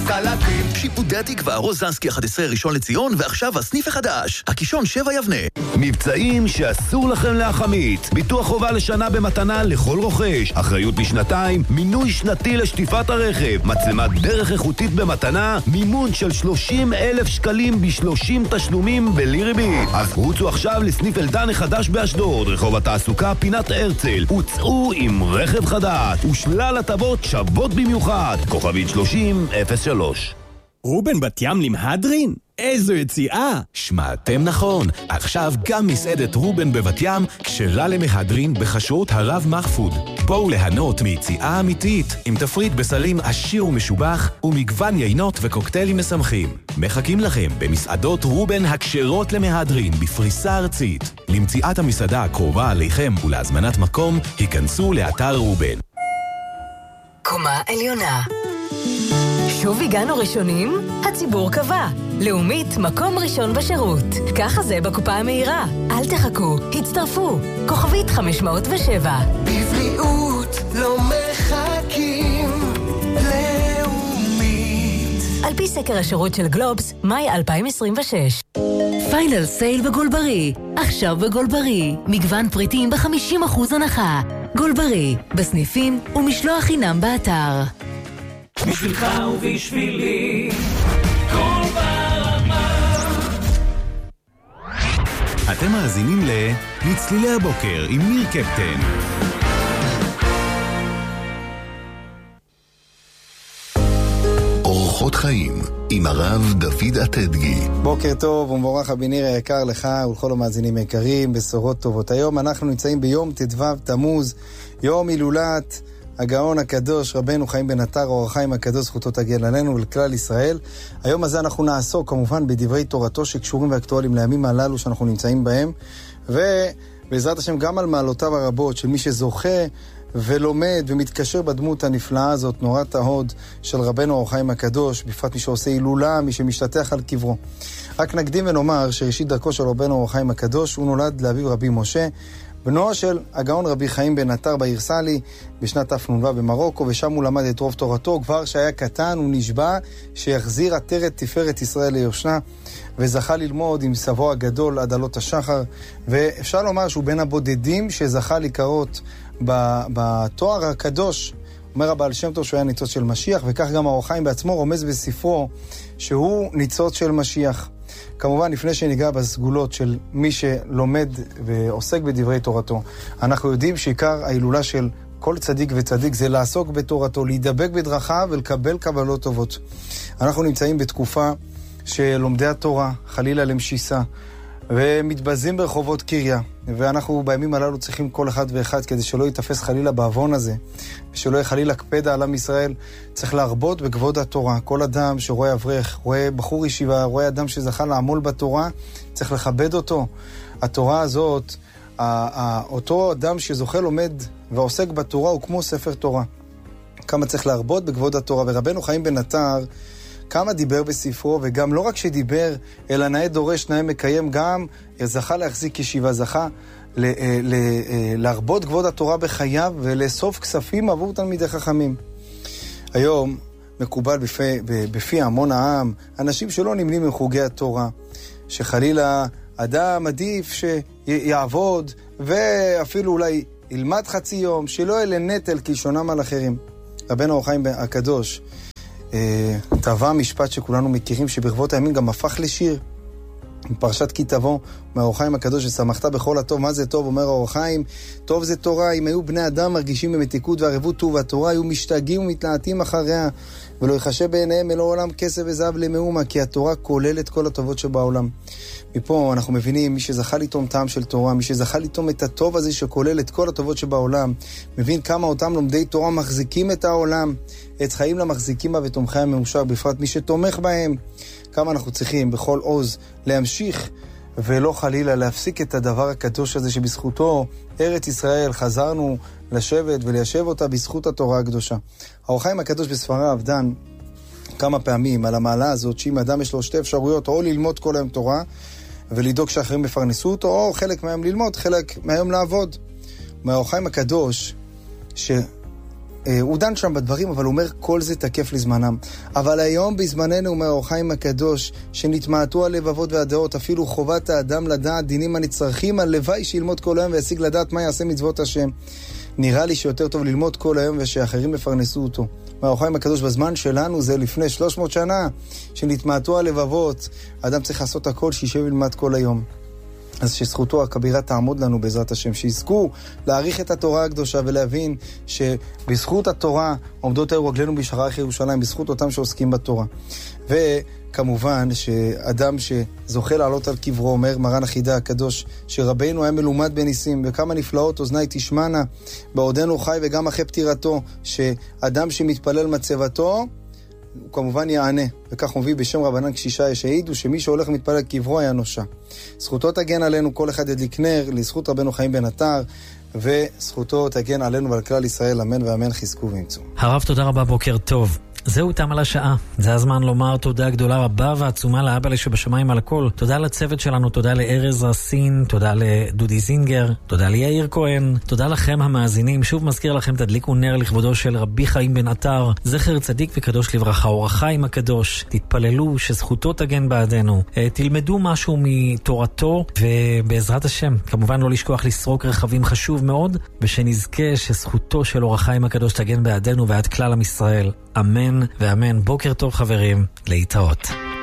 חלקים. שיפודי התקווה, רוזנסקי 11 ראשון לציון, ועכשיו הסניף החדש, הקישון 7 יבנה. מבצעים שאסור לכם להחמיץ. ביטוח חובה לשנה במתנה לכל רוכש. אחריות לשנתיים, מינוי שנתי לשטיפת הרכב, מצלמת דרך איכותית במתנה, מימון של 30,000 שקלים ב30 תשלומים בלי ריבית. אז רוצו עכשיו לסניף אלדן החדש באשדוד, רחוב התעסוקה פינת הרצל, וצאו עם רכב חדש ושלל הטבות שוות במיוחד. כוכבית 3003. רובן בת ים למהדרין? איזו יציאה! שמעתם נכון, עכשיו גם מסעדת רובן בבת ים כשרה למהדרין בחשרות הרב מחפוד. בואו ליהנות מיציאה אמיתית עם תפריט בסלים עשיר ומשובח ומגוון יינות וקוקטיילים משמחים. מחכים לכם במסעדות רובן הכשרות למהדרין בפריסה ארצית. למציאת המסעדה הקרובה עליכם ולהזמנת מקום, היכנסו לאתר רובן. קומה עליונה. שוב הגענו ראשונים? הציבור קבע. לאומית, מקום ראשון בשירות. ככה זה בקופה המהירה. אל תחכו, הצטרפו. כוכבית 507. בבריאות לא מחכים. לאומית. על פי סקר השירות של גלובס, מאי 2026. פיינל סייל בגולברי. עכשיו בגולברי. מגוון פריטים ב50% הנחה. גולברי. בסניפים ומשלוח חינם באתר. בשבילך ובשבילי כל ברמה. אתם מאזינים לצלילי הבוקר עם ניר קפטן. אורחות חיים עם הרב דוד עתדגי. בוקר טוב ומבורך הביניר היקר לך ולכל המאזינים היקרים, בשורות טובות. היום אנחנו נמצאים ביום ט"ו תמוז, יום הילולת הגאון הקדוש רבנו חיים בן עטר, אור החיים הקדוש, זכותו תגן עלינו ולכלל ישראל. היום הזה אנחנו נעסוק כמובן בדברי תורתו שקשורים ואקטואליים לימים הללו שאנחנו נמצאים בהם, ובעזרת השם גם על מעלותיו הרבות של מי שזוכה ולומד ומתקשר בדמות הנפלאה הזאת, נורת ההוד של רבנו אור החיים הקדוש, בפרט מי שעושה הילולה, מי שמשתתח על קברו. רק נקדים ונאמר שראשית דרכו של רבנו אור החיים הקדוש, הוא נולד לאביו רבי משה, בנו של הגאון רבי חיים בן עטר בעיר סאלי בשנת תפנ"ו במרוקו, ושם הוא למד את רוב תורתו. כבר שהיה קטן הוא נשבע שיחזיר עטרת תפארת ישראל ליושנה, וזכה ללמוד עם סבו הגדול עד עלות השחר, ואפשר לומר שהוא בין הבודדים שזכה לקרות בתואר הקדוש. אומר הבעל שם טוב שהוא היה ניצוץ של משיח, וכך גם האור החיים בעצמו רומז בספרו שהוא ניצוץ של משיח. כמובן, לפני שניגע בסגולות של מי שלומד ועוסק בדברי תורתו, אנחנו יודעים שעיקר ההילולה של כל צדיק וצדיק זה לעסוק בתורתו, להידבק בדרכיו ולקבל קבלות טובות. אנחנו נמצאים בתקופה שלומדי התורה חלילה למשיסה ומתבזים ברחובות קריה, ואנחנו בימים הללו צריכים כל אחד ואחד כדי שלא יתפס חלילה בעוון הזה ושלא יחלילה קפדה על עם ישראל, צריך להרבות בכבוד התורה. כל אדם שרואה אברך, רואה בחור ישיבה, רואה אדם שזכה לעמול בתורה, צריך לכבד אותו. התורה הזאת, אותו אדם שזוכה לומד ועוסק בתורה הוא כמו ספר תורה. כמה צריך להרבות בכבוד התורה. ורבנו חיים בן עטר כמה דיבר בספרו, וגם לא רק שדיבר, אלא נאה דורש נאה מקיים, גם זכה להחזיק ישיבה, זכה להרבות כבוד התורה בחייו ולאסוף כספים עבור תלמידי חכמים. היום מקובל בפי המון העם, אנשים שלא נמנים עם חוגי התורה, שחלילה אדם עדיף שיעבוד ואפילו אולי ילמד חצי יום, שלא יהיה לנטל כלשונם על אחרים. רבנו אור החיים הקדוש טבע משפט שכולנו מכירים, שברבות הימים גם הפך לשיר, פרשת כי תבוא, מהאור החיים הקדוש, ששמחת בכל הטוב. מה זה טוב? אומר האור החיים, טוב זה תורה. אם היו בני אדם מרגישים במתיקות וערבות טוב והתורה, היו משתגעים ומתלהטים אחריה, ולא יחשב בעיניהם אלא עולם כסף וזהב למאומה, כי התורה כוללת כל הטובות שבעולם. מפה אנחנו מבינים, מי שזכה לטעום טעם של תורה, מי שזכה לטעום את הטוב הזה שכולל את כל הטובות שבעולם, מבין כמה אותם לומדי תורה מחזיקים את העולם, את חיים למחזיקים בה ותומכי המאושר, בפרט מי שתומך בהם. כמה אנחנו צריכים בכל עוז להמשיך ולא חלילה להפסיק את הדבר הקדוש הזה שבזכותו ארץ ישראל חזרנו לשבת וליישב אותה בזכות התורה הקדושה. האור החיים הקדוש בספריו דן כמה פעמים על המעלה הזאת, שאם אדם יש לו שתי אפשרויות, או ללמוד כל היום תורה ולדאוג שאחרים יפרנסו אותו, או חלק מהיום ללמוד, חלק מהיום לעבוד. מהאור החיים הקדוש הוא דן שם בדברים, אבל הוא אומר, כל זה תקף לזמנם. אבל היום בזמננו, אומר אור החיים הקדוש, שנתמעטו הלבבות והדעות, אפילו חובת האדם לדעת דינים הנצרכים, הלוואי שילמוד כל היום וישיג לדעת מה יעשה מצוות השם. נראה לי שיותר טוב ללמוד כל היום ושאחרים יפרנסו אותו. אומר אור החיים הקדוש, בזמן שלנו זה לפני 300 שנה, שנתמעטו הלבבות, האדם צריך לעשות הכל, שישב ולמד כל היום. אז שזכותו הכבירה תעמוד לנו בעזרת השם, שיזכו להעריך את התורה הקדושה ולהבין שבזכות התורה עומדות רגלינו בשעריך ירושלים, בזכות אותם שעוסקים בתורה. וכמובן שאדם שזוכה לעלות על קברו, אומר מרן החידה הקדוש, שרבינו היה מלומד בניסים, וכמה נפלאות אוזני תשמענה בעודנו חי וגם אחרי פטירתו, שאדם שמתפלל מצבתו הוא כמובן יענה, וכך הוא מביא בשם רבנן קשישה שהעידו שמי שהולך ומתפלל קברו היה נושע. זכותו תגן עלינו, כל אחד ידליק נר, לזכות רבנו חיים בן עטר, וזכותו תגן עלינו ועל כלל ישראל, אמן ואמן, חזקו ואמצו. הרב, תודה רבה, בוקר טוב. זהו תם על השעה. זה הזמן לומר תודה גדולה רבה ועצומה לאבא שבשמיים על הכל. תודה לצוות שלנו, תודה לארז רסין, תודה לדודי זינגר, תודה ליאיר כהן, תודה לכם המאזינים. שוב מזכיר לכם, תדליקו נר לכבודו של רבי חיים בן עטר, זכר צדיק וקדוש לברכה, אור החיים הקדוש. תתפללו שזכותו תגן בעדנו. תלמדו משהו מתורתו, ובעזרת השם, כמובן לא לשכוח לסרוק רכבים, חשוב מאוד, ושנזכה שזכותו של אור החיים הקדוש תגן בעדנו ועד כלל עם ישראל. אמן ואמן. בוקר טוב חברים, להתראות.